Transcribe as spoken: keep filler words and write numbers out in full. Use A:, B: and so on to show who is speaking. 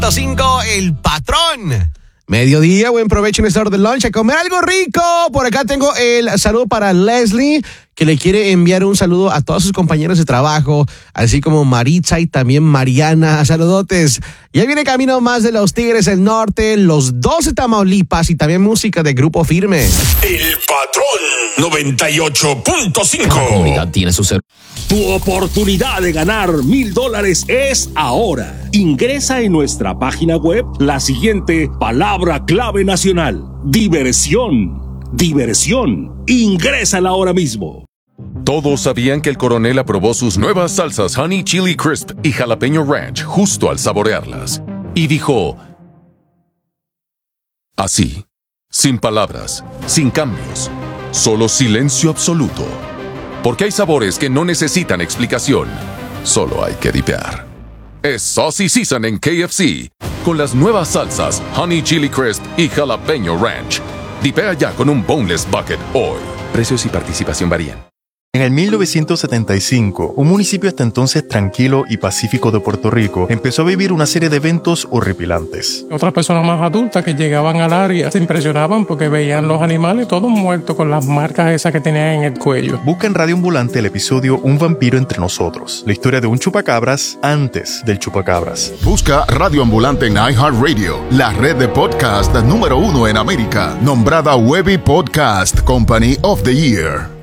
A: cinco, El Patrón. Mediodía, buen provecho en esta hora del lunch, a comer algo rico. Por acá tengo el saludo para Leslie, que le quiere enviar un saludo a todos sus compañeros de trabajo, así como Maritza y también Mariana. Saludotes. Ya viene camino más de los Tigres del Norte, los doce Tamaulipas y también música de Grupo Firme.
B: El Patrón noventa y ocho punto cinco.
C: La comunidad tiene su ser.
D: Tu oportunidad de ganar mil dólares es ahora. Ingresa en nuestra página web la siguiente palabra clave nacional: diversión. Diversión. Ingrésala ahora mismo.
E: Todos sabían que el coronel aprobó sus nuevas salsas Honey Chili Crisp y Jalapeño Ranch justo al saborearlas. Y dijo... así, sin palabras, sin cambios, solo silencio absoluto. Porque hay sabores que no necesitan explicación, solo hay que dipear. Es Saucy Season en K F C, con las nuevas salsas Honey Chili Crisp y Jalapeño Ranch. Dipea ya con un Boneless Bucket hoy. Precios y participación varían.
F: En el mil novecientos setenta y cinco, un municipio hasta entonces tranquilo y pacífico de Puerto Rico empezó a vivir una serie de eventos horripilantes.
G: Otras personas más adultas que llegaban al área se impresionaban porque veían los animales todos muertos con las marcas esas que tenían en el cuello.
F: Busca en Radio Ambulante el episodio Un vampiro entre nosotros, la historia de un chupacabras antes del chupacabras.
H: Busca Radio Ambulante en iHeartRadio, la red de podcast número uno en América, nombrada Webby Podcast Company of the Year.